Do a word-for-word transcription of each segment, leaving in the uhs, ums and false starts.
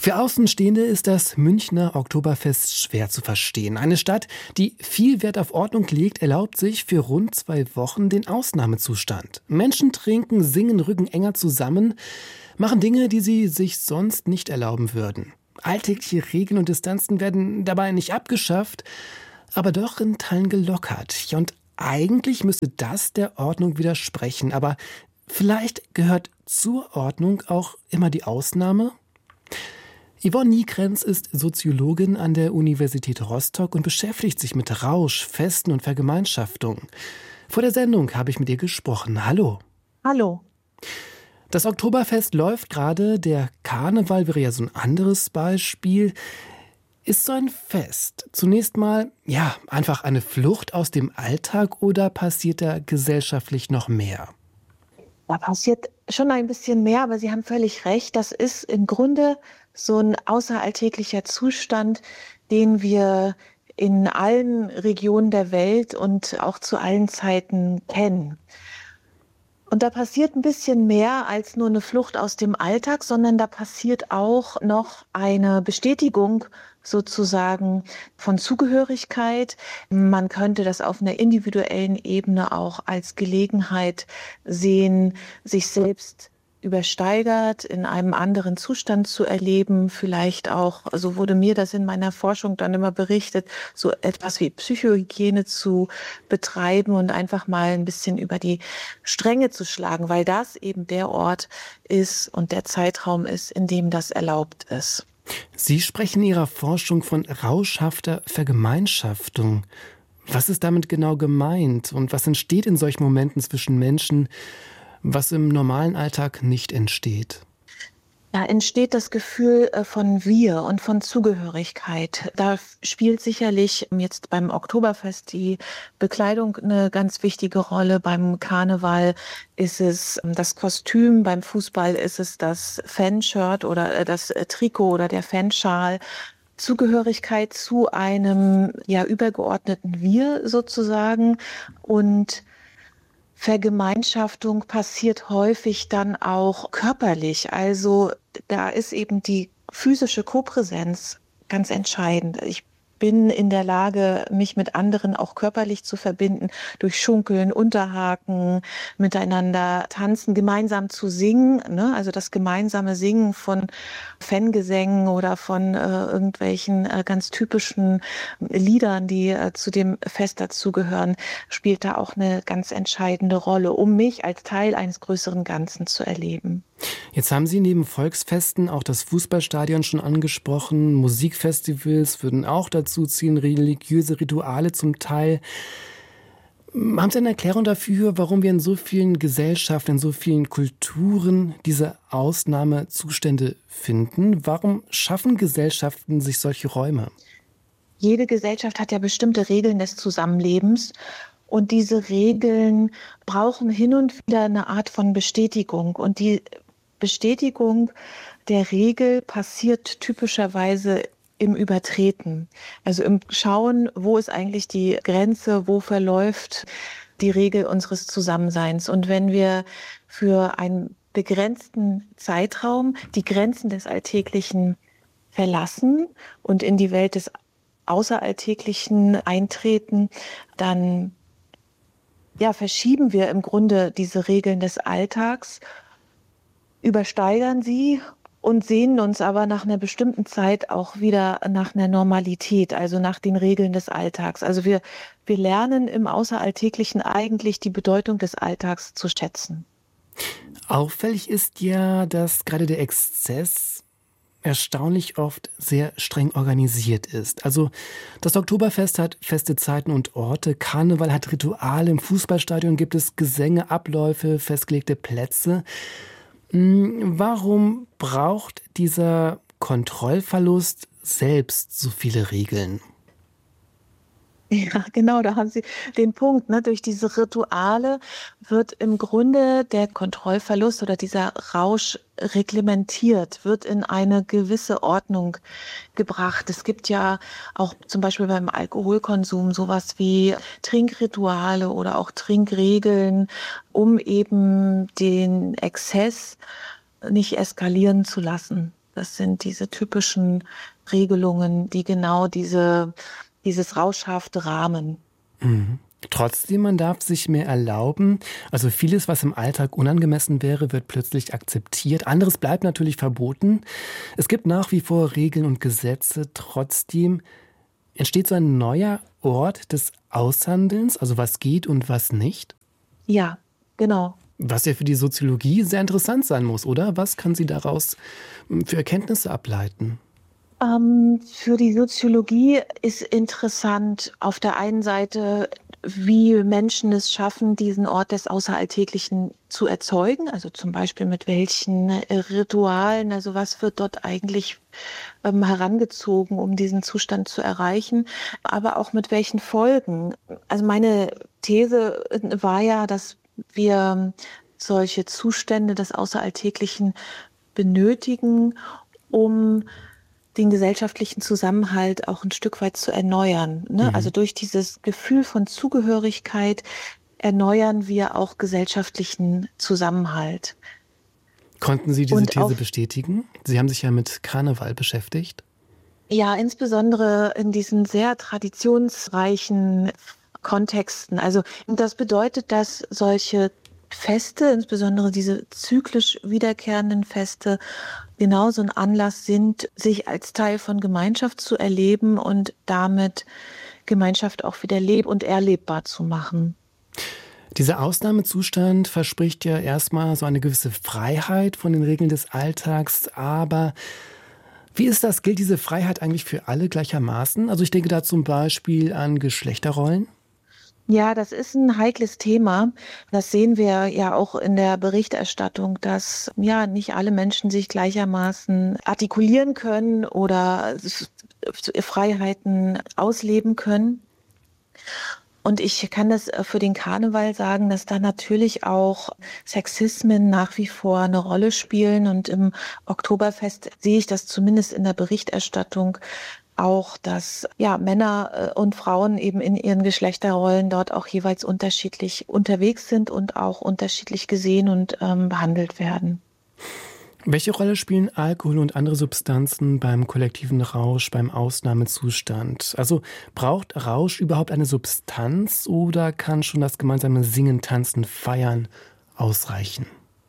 Für Außenstehende ist das Münchner Oktoberfest schwer zu verstehen. Eine Stadt, die viel Wert auf Ordnung legt, erlaubt sich für rund zwei Wochen den Ausnahmezustand. Menschen trinken, singen, rücken enger zusammen, machen Dinge, die sie sich sonst nicht erlauben würden. Alltägliche Regeln und Distanzen werden dabei nicht abgeschafft, aber doch in Teilen gelockert. Und eigentlich müsste das der Ordnung widersprechen. Aber vielleicht gehört zur Ordnung auch immer die Ausnahme? Yvonne Niekrenz ist Soziologin an der Universität Rostock und beschäftigt sich mit Rausch, Festen und Vergemeinschaftung. Vor der Sendung habe ich mit ihr gesprochen. Hallo. Hallo. Das Oktoberfest läuft gerade, der Karneval wäre ja so ein anderes Beispiel. Ist so ein Fest zunächst mal, ja, einfach eine Flucht aus dem Alltag oder passiert da gesellschaftlich noch mehr? Da passiert schon ein bisschen mehr, aber Sie haben völlig recht. Das ist im Grunde so ein außeralltäglicher Zustand, den wir in allen Regionen der Welt und auch zu allen Zeiten kennen. Und da passiert ein bisschen mehr als nur eine Flucht aus dem Alltag, sondern da passiert auch noch eine Bestätigung sozusagen von Zugehörigkeit. Man könnte das auf einer individuellen Ebene auch als Gelegenheit sehen, sich selbst übersteigert, in einem anderen Zustand zu erleben, vielleicht auch, so wurde mir das in meiner Forschung dann immer berichtet, so etwas wie Psychohygiene zu betreiben und einfach mal ein bisschen über die Stränge zu schlagen, weil das eben der Ort ist und der Zeitraum ist, in dem das erlaubt ist. Sie sprechen in Ihrer Forschung von rauschhafter Vergemeinschaftung. Was ist damit genau gemeint und was entsteht in solchen Momenten zwischen Menschen, was im normalen Alltag nicht entsteht? Da entsteht das Gefühl von Wir und von Zugehörigkeit. Da spielt sicherlich jetzt beim Oktoberfest die Bekleidung eine ganz wichtige Rolle. Beim Karneval ist es das Kostüm, beim Fußball ist es das Fanshirt oder das Trikot oder der Fanschal. Zugehörigkeit zu einem ja übergeordneten Wir sozusagen und Vergemeinschaftung passiert häufig dann auch körperlich. Also da ist eben die physische Kopräsenz ganz entscheidend. Ich bin in der Lage, mich mit anderen auch körperlich zu verbinden, durch Schunkeln, Unterhaken, miteinander tanzen, gemeinsam zu singen, ne? Also das gemeinsame Singen von Fangesängen oder von äh, irgendwelchen äh, ganz typischen Liedern, die äh, zu dem Fest dazugehören, spielt da auch eine ganz entscheidende Rolle, um mich als Teil eines größeren Ganzen zu erleben. Jetzt haben Sie neben Volksfesten auch das Fußballstadion schon angesprochen. Musikfestivals würden auch dazu ziehen, religiöse Rituale zum Teil. Haben Sie eine Erklärung dafür, warum wir in so vielen Gesellschaften, in so vielen Kulturen diese Ausnahmezustände finden? Warum schaffen Gesellschaften sich solche Räume? Jede Gesellschaft hat ja bestimmte Regeln des Zusammenlebens. Und diese Regeln brauchen hin und wieder eine Art von Bestätigung. Und die Bestätigung der Regel passiert typischerweise im Übertreten. Also im Schauen, wo ist eigentlich die Grenze, wo verläuft die Regel unseres Zusammenseins. Und wenn wir für einen begrenzten Zeitraum die Grenzen des Alltäglichen verlassen und in die Welt des Außeralltäglichen eintreten, dann ja, verschieben wir im Grunde diese Regeln des Alltags, übersteigern sie und sehnen uns aber nach einer bestimmten Zeit auch wieder nach einer Normalität, also nach den Regeln des Alltags. Also wir, wir lernen im Außeralltäglichen eigentlich die Bedeutung des Alltags zu schätzen. Auffällig ist ja, dass gerade der Exzess erstaunlich oft sehr streng organisiert ist. Also das Oktoberfest hat feste Zeiten und Orte, Karneval hat Rituale, im Fußballstadion gibt es Gesänge, Abläufe, festgelegte Plätze. Warum braucht dieser Kontrollverlust selbst so viele Regeln? Ja, genau, da haben Sie den Punkt. Ne? Durch diese Rituale wird im Grunde der Kontrollverlust oder dieser Rausch reglementiert, wird in eine gewisse Ordnung gebracht. Es gibt ja auch zum Beispiel beim Alkoholkonsum sowas wie Trinkrituale oder auch Trinkregeln, um eben den Exzess nicht eskalieren zu lassen. Das sind diese typischen Regelungen, die genau diese, dieses Rauschhafte rahmen. Mhm. Trotzdem, man darf sich mehr erlauben. Also vieles, was im Alltag unangemessen wäre, wird plötzlich akzeptiert. Anderes bleibt natürlich verboten. Es gibt nach wie vor Regeln und Gesetze. Trotzdem entsteht so ein neuer Ort des Aushandelns, also was geht und was nicht. Ja, genau. Was ja für die Soziologie sehr interessant sein muss, oder? Was kann sie daraus hm, für Erkenntnisse ableiten? Ähm, für die Soziologie ist interessant auf der einen Seite, wie Menschen es schaffen, diesen Ort des Außeralltäglichen zu erzeugen. Also zum Beispiel mit welchen äh, Ritualen, also was wird dort eigentlich ähm, herangezogen, um diesen Zustand zu erreichen, aber auch mit welchen Folgen. Also meine These äh, war ja, dass wir solche Zustände des Außeralltäglichen benötigen, um den gesellschaftlichen Zusammenhalt auch ein Stück weit zu erneuern, ne? Also Mhm. durch dieses Gefühl von Zugehörigkeit erneuern wir auch gesellschaftlichen Zusammenhalt. Konnten Sie diese Und These auf, bestätigen? Sie haben sich ja mit Karneval beschäftigt. ja, insbesondere in diesen sehr traditionsreichen Kontexten. Also das bedeutet, dass solche Feste, insbesondere diese zyklisch wiederkehrenden Feste, genauso ein Anlass sind, sich als Teil von Gemeinschaft zu erleben und damit Gemeinschaft auch wieder leb- und erlebbar zu machen. Dieser Ausnahmezustand verspricht ja erstmal so eine gewisse Freiheit von den Regeln des Alltags, aber wie ist das? Gilt diese Freiheit eigentlich für alle gleichermaßen? Also ich denke da zum Beispiel an Geschlechterrollen. Ja, das ist ein heikles Thema. Das sehen wir ja auch in der Berichterstattung, dass ja nicht alle Menschen sich gleichermaßen artikulieren können oder s- Freiheiten ausleben können. Und ich kann das äh, für den Karneval sagen, dass da natürlich auch Sexismen nach wie vor eine Rolle spielen. Und im Oktoberfest sehe ich das zumindest in der Berichterstattung auch, dass ja Männer äh, und Frauen eben in ihren Geschlechterrollen dort auch jeweils unterschiedlich unterwegs sind und auch unterschiedlich gesehen und ähm, behandelt werden. Welche Rolle spielen Alkohol und andere Substanzen beim kollektiven Rausch, beim Ausnahmezustand? Also braucht Rausch überhaupt eine Substanz oder kann schon das gemeinsame Singen, Tanzen, Feiern ausreichen?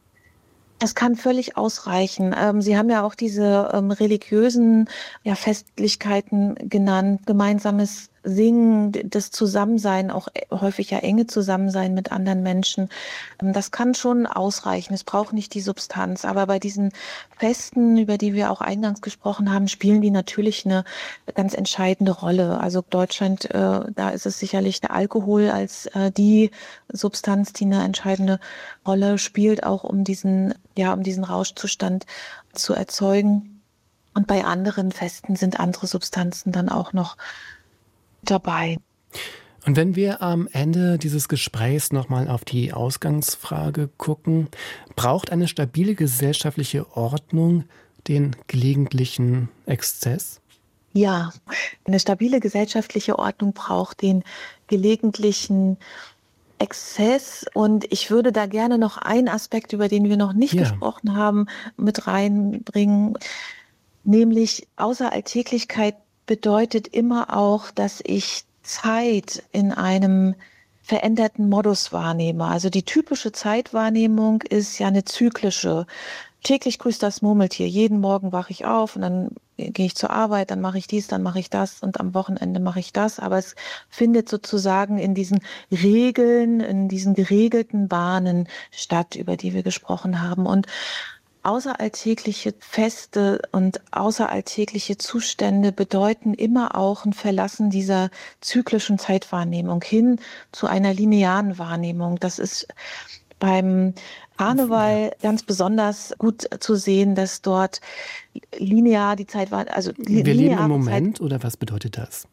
Es kann völlig ausreichen. Ähm, Sie haben ja auch diese ähm, religiösen ja, Festlichkeiten genannt, gemeinsames Singen, d- das Zusammensein, auch äh, häufig ja enge Zusammensein mit anderen Menschen. Ähm, das kann schon ausreichen. Es braucht nicht die Substanz. Aber bei diesen Festen, über die wir auch eingangs gesprochen haben, spielen die natürlich eine ganz entscheidende Rolle. Also Deutschland, äh, da ist es sicherlich der Alkohol als äh, die Substanz, die eine entscheidende Rolle spielt, auch um diesen, ja, um diesen Rauschzustand zu erzeugen. Und bei anderen Festen sind andere Substanzen dann auch noch dabei. Und wenn wir am Ende dieses Gesprächs nochmal auf die Ausgangsfrage gucken, braucht eine stabile gesellschaftliche Ordnung den gelegentlichen Exzess? Ja, eine stabile gesellschaftliche Ordnung braucht den gelegentlichen Exzess. Und ich würde da gerne noch einen Aspekt, über den wir noch nicht Ja. gesprochen haben, mit reinbringen. Nämlich Außeralltäglichkeit bedeutet immer auch, dass ich Zeit in einem veränderten Modus wahrnehme. Also die typische Zeitwahrnehmung ist ja eine zyklische. Täglich grüßt das Murmeltier. Jeden Morgen wache ich auf und dann gehe ich zur Arbeit, dann mache ich dies, dann mache ich das und am Wochenende mache ich das. Aber es findet sozusagen in diesen Regeln, in diesen geregelten Bahnen statt, über die wir gesprochen haben. Und außeralltägliche Feste und außeralltägliche Zustände bedeuten immer auch ein Verlassen dieser zyklischen Zeitwahrnehmung hin zu einer linearen Wahrnehmung. Das ist beim Ja. Karneval ganz besonders gut zu sehen, dass dort linear die Zeit war, also li- Wir leben im lineare Zeit. Moment oder was bedeutet das?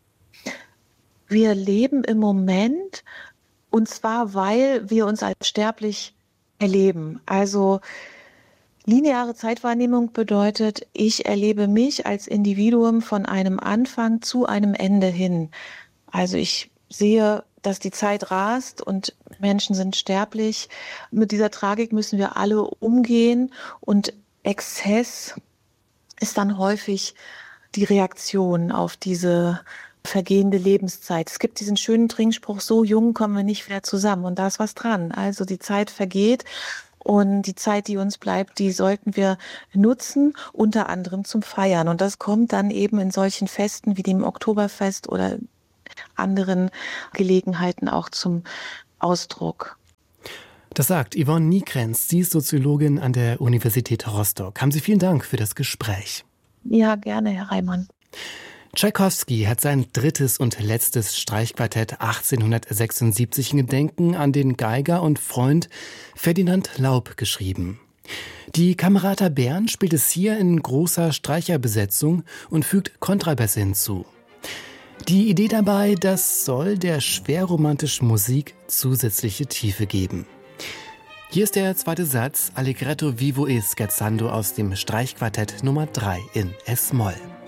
Wir leben im Moment und zwar, weil wir uns als sterblich erleben. Also lineare Zeitwahrnehmung bedeutet, ich erlebe mich als Individuum von einem Anfang zu einem Ende hin. Also ich sehe, dass die Zeit rast und Menschen sind sterblich. Mit dieser Tragik müssen wir alle umgehen und Exzess ist dann häufig die Reaktion auf diese vergehende Lebenszeit. Es gibt diesen schönen Trinkspruch, so jung kommen wir nicht wieder zusammen. Und da ist was dran. Also die Zeit vergeht und die Zeit, die uns bleibt, die sollten wir nutzen, unter anderem zum Feiern. Und das kommt dann eben in solchen Festen wie dem Oktoberfest oder anderen Gelegenheiten auch zum Ausdruck. Das sagt Yvonne Niekrenz. Sie ist Soziologin an der Universität Rostock. Haben Sie vielen Dank für das Gespräch. Ja, gerne, Herr Reimann. Tschaikowski hat sein drittes und letztes Streichquartett achtzehnhundertsechsundsiebzig in Gedenken an den Geiger und Freund Ferdinand Laub geschrieben. Die Camerata Bern spielt es hier in großer Streicherbesetzung und fügt Kontrabässe hinzu. Die Idee dabei, das soll der schwerromantischen Musik zusätzliche Tiefe geben. Hier ist der zweite Satz, Allegretto vivo e scherzando aus dem Streichquartett Nummer drei in Es-Moll.